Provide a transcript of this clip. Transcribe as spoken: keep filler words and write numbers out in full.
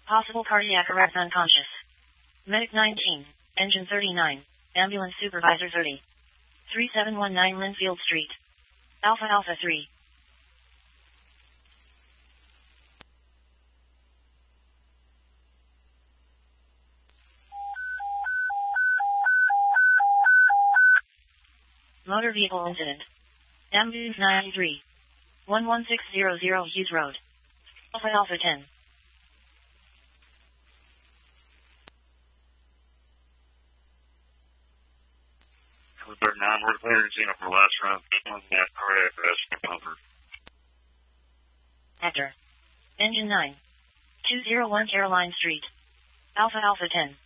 Possible cardiac arrest unconscious. Medic nineteen. Engine thirty-nine. Ambulance Supervisor thirty. three seven one nine Linfield Street. Alpha Alpha three. Motor vehicle incident. Ambulance ninety-three. one one six zero zero Hughes Road. Alpha Alpha ten. thirty-nine, we're clearing Xena for last run. On that cardiac arrest over. Hector. Engine nine. two oh one Caroline Street. Alpha Alpha ten.